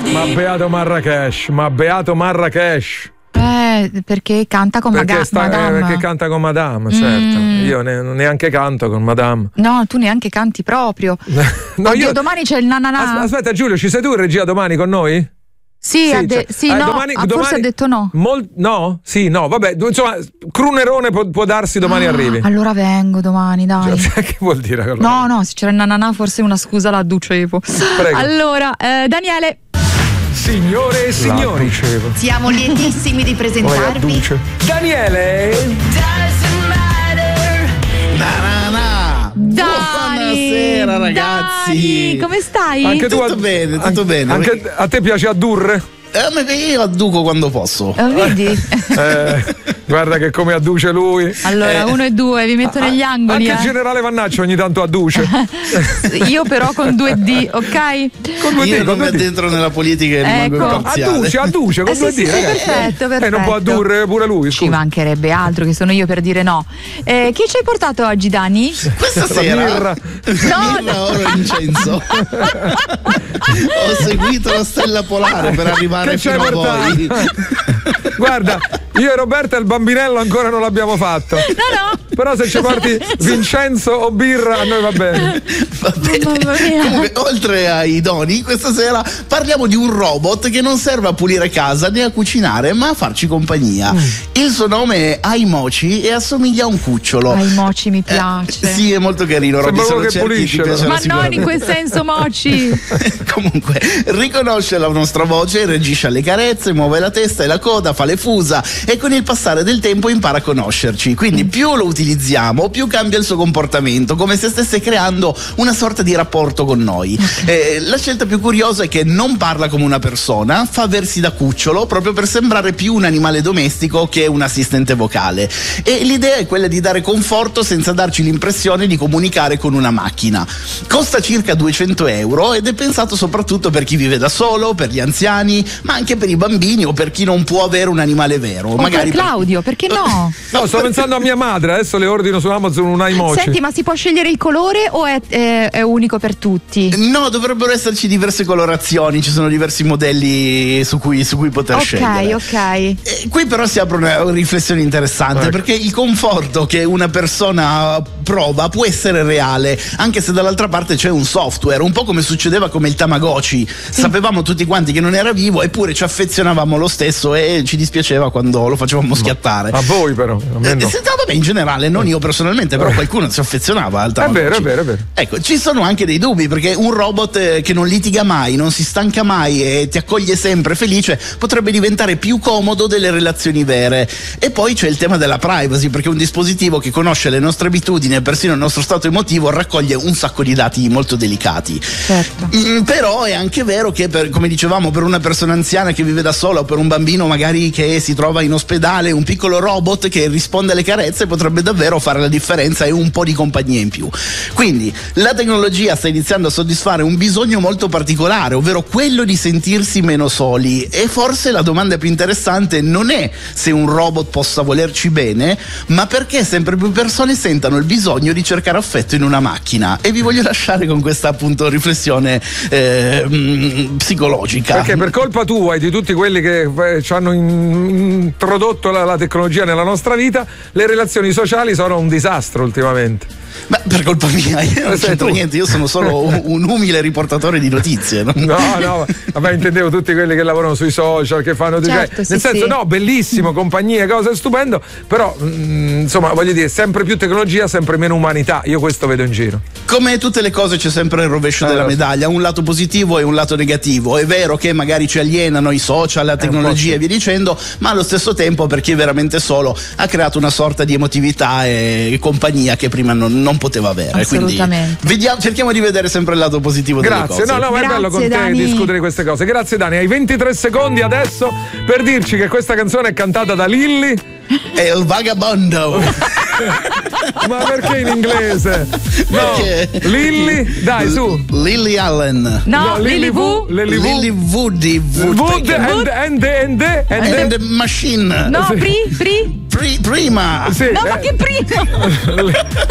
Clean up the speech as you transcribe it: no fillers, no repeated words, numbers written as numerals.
Ma beato Marrakesh. Perché canta con Madame. Perché canta con Madame, certo. Io neanche canto con Madame. No, tu neanche canti proprio. No, Oddio, domani c'è il nananà. Aspetta Giulio, ci sei tu in regia domani con noi? Sì, no, domani, forse ha detto no. No? Sì, no, vabbè, insomma, Crunerone può darsi domani arrivi. Allora vengo domani, dai. Che vuol dire? Allora? No, se c'era il nananà forse una scusa la adducevo. Prego. Allora, Daniele. Signore e signori, siamo lietissimi di presentarvi Daniele. Buonasera ragazzi. Dani, come stai? Anche tu tutto bene. Anche a te piace addurre? Io adduco quando posso. Vedi? Guarda che come adduce lui. Allora, 1 e 2, vi metto negli angoli. Anche il generale Vannaccio ogni tanto adduce. Io però con 2D, ok? Con 2D, io non mi addentro nella politica e rimango imparziale. Adduce con 2D. Sì, perfetto. E non può addurre pure lui, scusa. Ci mancherebbe altro, che sono io per dire no. Chi ci hai portato oggi, Dani? Questa sera birra, oro incenso. Ho seguito la stella polare per arrivare fino a voi. Guarda, io e Roberta il bambinello ancora non l'abbiamo fatto. No. Però se ci porti Vincenzo o birra a noi va bene. Va bene. Comunque, oltre ai doni, questa sera parliamo di un robot che non serve a pulire casa né a cucinare, ma a farci compagnia. Il suo nome è Aimochi e assomiglia a un cucciolo. Aimochi mi piace. Sì, è molto carino. Sembra che pulisce. Ma non in quel senso, Moci. Comunque, riconosce la nostra voce, reagisce alle carezze, muove la testa e la coda, fa le fusa e con il passare del tempo impara a conoscerci. Quindi più lo utilizziamo, più cambia il suo comportamento, come se stesse creando una sorta di rapporto con noi. La scelta più curiosa è che non parla come una persona, fa versi da cucciolo proprio per sembrare più un animale domestico che un assistente vocale. E l'idea è quella di dare conforto senza darci l'impressione di comunicare con una macchina. Costa circa 200 euro ed è pensato soprattutto per chi vive da solo, per gli anziani, ma anche per i bambini o per chi non può avere un animale vero. O magari per Claudio, perché no? No, sto pensando a mia madre, adesso le ordino su Amazon un Aimochi. Senti, ma si può scegliere il colore o è unico per tutti? No, dovrebbero esserci diverse colorazioni, ci sono diversi modelli su cui poter scegliere. Ok. Qui però si apre una riflessione interessante, perché il conforto che una persona prova può essere reale, anche se dall'altra parte c'è un software, un po' come succedeva come il Tamagotchi. Sapevamo tutti quanti che non era vivo, eppure ci affezionavamo lo stesso e ci dispiaceva quando lo facevamo schiattare. A voi però, a me no. Vabbè, in generale, non io personalmente, però qualcuno si affezionava al Tamagotchi. È vero. Ecco, ci sono anche dei dubbi, perché un robot che non litiga mai, non si stanca mai e ti accoglie sempre felice potrebbe diventare più comodo delle relazioni vere. E poi c'è il tema della privacy, perché un dispositivo che conosce le nostre abitudini e persino il nostro stato emotivo raccoglie un sacco di dati molto delicati. Certo. Però è anche vero che, come dicevamo, per una persona anziana che vive da sola o per un bambino magari che si trova in ospedale, un piccolo robot che risponde alle carezze potrebbe davvero fare la differenza e un po' di compagnia in più. Quindi la tecnologia sta iniziando a soddisfare un bisogno molto particolare, ovvero quello di sentirsi meno soli. E forse la domanda più interessante non è se un robot possa volerci bene, ma perché sempre più persone sentano il bisogno di cercare affetto in una macchina. E vi voglio lasciare con questa appunto riflessione psicologica. Perché per colpa tua e di tutti quelli che ci hanno introdotto la tecnologia nella nostra vita, le relazioni sociali sono un disastro ultimamente. Ma per colpa mia, io non c'entro niente, io sono solo un umile riportatore di notizie. No, vabbè, intendevo tutti quelli che lavorano sui social, che fanno certo, nel senso, no, bellissimo, compagnie, cose stupendo, però insomma, voglio dire, sempre più tecnologia, sempre meno umanità. Io questo vedo in giro. Come tutte le cose c'è sempre il rovescio della medaglia, un lato positivo e un lato negativo. È vero che magari ci alienano i social, la tecnologia e via dicendo, ma allo stesso tempo per chi è veramente solo ha creato una sorta di emotività e compagnia che prima non poteva avere. Assolutamente. Quindi cerchiamo di vedere sempre il lato positivo delle cose. No, Grazie, è bello con te Dani. discutere queste cose. Grazie Dani, hai 23 secondi adesso per dirci che questa canzone è cantata da Lilli. È il vagabondo. Ma perché in inglese? No, Lilli, dai su. Lily Allen. No, Lily Vu. Lily Woody. Wood and the Machine. No, Sì. Prima. Prima. Sì, No, ma che prima?